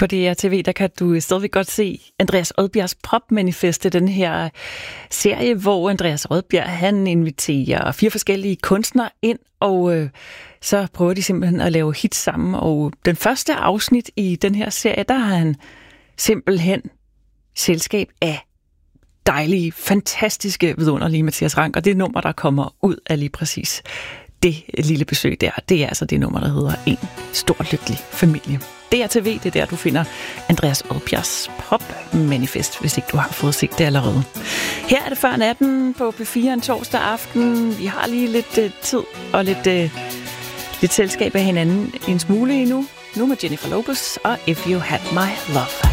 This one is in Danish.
På DRTV, der kan du stadigvæk godt se Andreas Odbjergs Popmanifeste, den her serie, hvor Andreas Odbjerg, han inviterer 4 forskellige kunstnere ind, og så prøver de simpelthen at lave hits sammen. Og den første afsnit i den her serie, der har han simpelthen selskab af dejlige, fantastiske, vidunderlige Mathias Rank, og det nummer, der kommer ud af lige præcis det lille besøg der, det er altså det nummer, der hedder En stor lykkelig familie. DRTV, det er der, du finder Andreas Odbjergs Popmanifest, hvis ikke du har fået set det allerede. Her er det før natten på P4 en torsdag aften. Vi har lige lidt tid og lidt selskab af hinanden en smule endnu. Nu med Jennifer Lopez og If You Had My Love.